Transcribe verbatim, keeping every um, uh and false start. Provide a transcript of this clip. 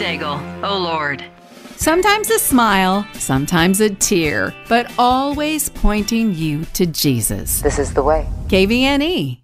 Daigle, oh Lord. Sometimes a smile, sometimes a tear, but always pointing you to Jesus. This is the way. K V N E.